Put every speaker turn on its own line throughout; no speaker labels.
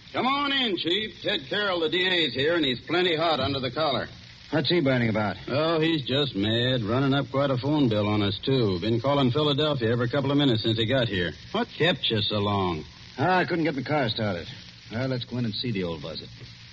Come on in, Chief. Ted Carroll, the DA's here, and he's plenty hot under the collar.
What's he burning about?
Oh, he's just mad. Running up quite a phone bill on us, too. Been calling Philadelphia every couple of minutes since he got here. What kept you so long?
I couldn't get my car started. Well, let's go in and see the old buzzard.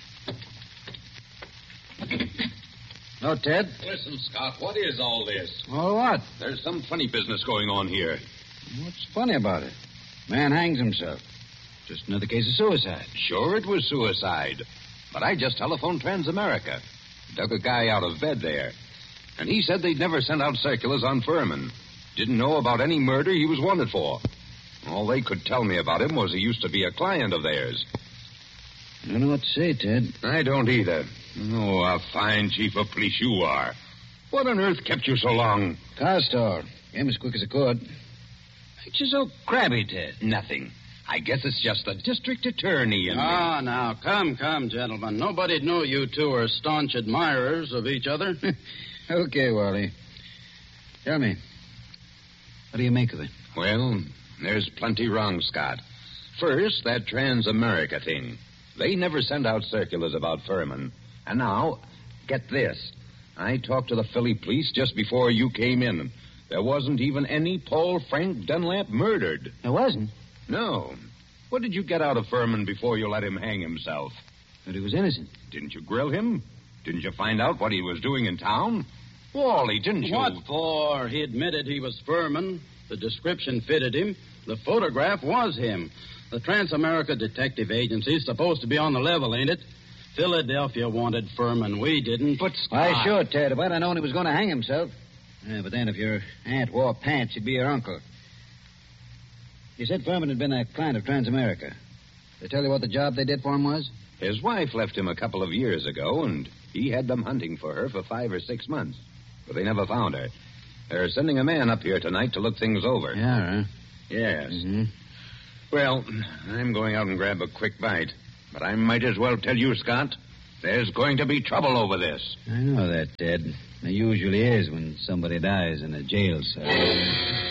No, Ted?
Listen, Scott, what is all this?
Oh, what?
There's some funny business going on here.
What's funny about it? Man hangs himself. Just another case of suicide.
Sure, it was suicide. But I just telephoned Transamerica. Dug a guy out of bed there. And he said they'd never sent out circulars on Furman. Didn't know about any murder he was wanted for. All they could tell me about him was he used to be a client of theirs.
I don't know what to say, Ted.
I don't either. Oh, a fine chief of police you are. What on earth kept you so long?
Car store. Came as quick as I could.
Makes you so crabby, Ted. Nothing. I guess it's just the district attorney and me.
Now, come, gentlemen. Nobody'd know you two are staunch admirers of each other.
Okay, Wally. Tell me, what do you make of it?
Well, there's plenty wrong, Scott. First, that Transamerica thing. They never sent out circulars about Furman. And now, get this. I talked to the Philly police just before you came in. There wasn't even any Paul Frank Dunlap murdered.
There wasn't?
No. What did you get out of Furman before you let him hang himself?
But he was innocent.
Didn't you grill him? Didn't you find out what he was doing in town? Wally, didn't you?
What for? He admitted he was Furman. The description fitted him. The photograph was him. The Transamerica Detective Agency's supposed to be on the level, ain't it? Philadelphia wanted Furman. We didn't.
But
Why, sure, Ted. If I'd have known he was going to hang himself. Yeah, but then if your aunt wore pants, he'd be your uncle. You said Furman had been a client of Transamerica. They tell you what the job they did for him was?
His wife left him a couple of years ago, and he had them hunting for her for 5 or 6 months. But they never found her. They're sending a man up here tonight to look things over.
Yeah, huh?
Yes.
Mm-hmm.
Well, I'm going out and grab a quick bite. But I might as well tell you, Scott, there's going to be trouble over this.
I know that, Ted. There usually is when somebody dies in a jail cell.